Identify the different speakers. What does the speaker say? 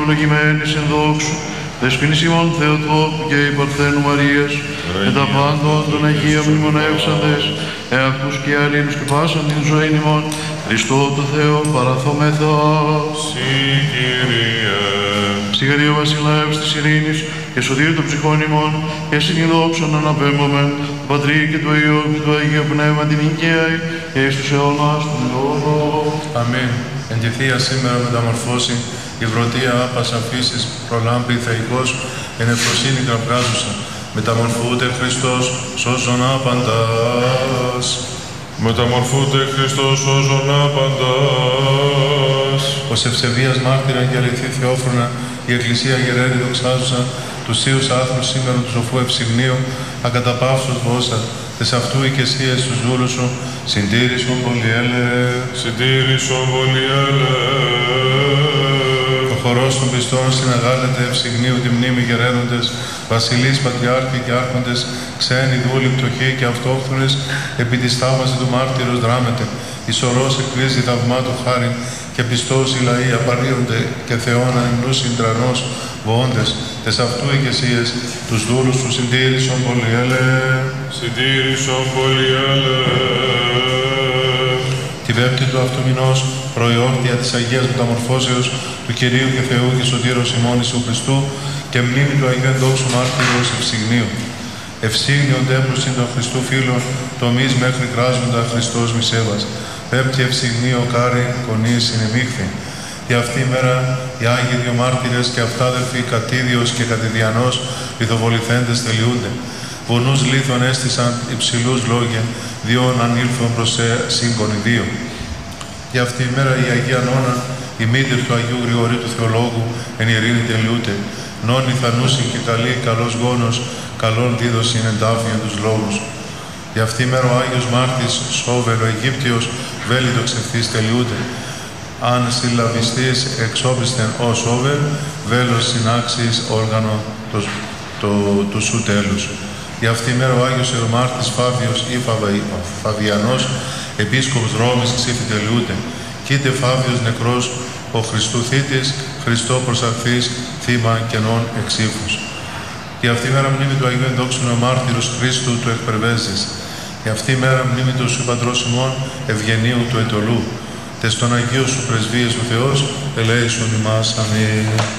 Speaker 1: Ευλογημένης εν δόξου, δεσποινής ημών Θεοτόπου και η Παρθένου Μαρίας, με τα πάντων των Αγίων μνημονεύσαντες, εαυτούς και αλλήλους και πάσαν την ζωή ημών, Χριστό το Θεό παραθόμεθα.
Speaker 2: Συ Κύριε.
Speaker 1: Συγχαρείο βασιλεύς της ειρήνης και σωτήρ των ψυχών ημών, και συν την δόξον αναπέμπομεν, του Πατρί και του Υιού και του Αγίου Πνεύμα την οικία, και εις τους αιώνας των αιώνων.
Speaker 2: Αμήν. Εν τη Θεία σήμερα μεταμορφώσει, η βρωτεία άπασα φύσης προλάμπει θεϊκός, εν ευφροσύνη κραυγάζουσα. Μεταμορφούται Χριστός, σώζον άπαντας.
Speaker 3: Μεταμορφούται Χριστός, σώζον άπαντας.
Speaker 2: Ως ευσεβίας μάρτυρα και αληθή θεόφρονα, η Εκκλησία γεραίρη δοξάζουσα, τους Θείους άθρους σήμερα του σοφού ευσυγνίου, ακαταπαύσους βόσα, τες αυτού οικεσίες τους δούλους σου, συντήρησον πολυέλε.
Speaker 3: Συντήρησον πολυέλε.
Speaker 2: Ο χορός των πιστών συναγάλεται ευσυγνίου τη μνήμη γεραίνοντες, βασιλείς, πατριάρχοι και άρχοντες, ξένοι, δούλοι, πτωχοί και αυτόχθονες, επί της θαύμασης του μάρτυρος δράμεται. Η σωρός εκκλείζει θαυμάτου χάριν, και πιστός οι λαοί απαρρίονται και Θεόν ανυμνούς συντρανός βοώντες, τες αυτού οικεσίες, τους δούλους σου συντήρησον πολυέλε.
Speaker 3: Συντήρησον πολυέλε.
Speaker 2: Τη βέπτη του αυτού μηνός, προϊόρτια της Αγίας Μεταμορφώσεως του Κυρίου και Θεού και Σωτήρος ημών Ιησού Χριστού, και μνήμη του Αγίου Ενδόξου Μάρτυρος Ευσυγνίου. Ευσύγνιον τέμπλουσιν των Χριστού φίλων, τομείς μέχρι κράσμοντα Χριστός μισέβας. Πέμπτη ευσυγνίο κάρι κονής συνεμίχθη. Και αυτή η μέρα οι Άγιοι δύο μάρτυρες και αυτάδελφοι Κατίδιος και Κατηδιανός λιθοβοληθέντες τελειούνται. Βονούς λίθων έστησαν υψηλούς λόγια, διόν ανήλθον προς σύγκονοι δύο. Και αυτή η μέρα η Αγία Νόνα, η μήτηρ του Αγίου Γρηγορείου του Θεολόγου, εν ειρήνη τελειούται. Νόνη θανούσιν και καλή, καλός γόνος, καλόν δίδωσιν εντάφιον τους λόγους. Για αυτή η μέρα ο Άγιος Μάρτης Σόβελ, ο Αιγύπτιος, βέλητο ξεφθείς τελειούται. Αν συλλαβιστείς εξόπιστεν ο Σόβελ, βέλος συνάξεις όργανο του σου τέλους. Για αυτή η μέρα ο Άγιος Ιερομάρτης Φάβιος ή Φαβιανός, επίσκοπος Ρώμης ξύφη τελειούται. Κοίτε Φάβιος νεκρός, ο Χριστού θήτης, Χριστό προσαχθής, θύμα κενών εξήφους. Για αυτή η μέρα μνήμη του Αγίου Ενδόξου ο μάρτυρος Χρήστου του εκπερβέζης. Για αυτή η μέρα μνήμη του σου Πατρός ημών Ευγενίου του Ετωλού. Τες των Αγίων σου πρεσβείες του Θεός, ελέησον ημάς. Αμήν.